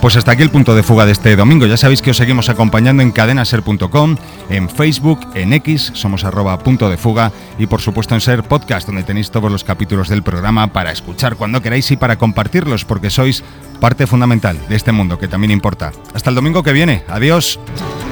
Pues hasta aquí el punto de fuga de este domingo. Ya sabéis que os seguimos acompañando en cadenaser.com, en Facebook, en X, somos @punto de fuga y por supuesto en Ser Podcast, donde tenéis todos los capítulos del programa para escuchar cuando queráis y para compartirlos, porque sois parte fundamental de este mundo que también importa. Hasta el domingo que viene. Adiós.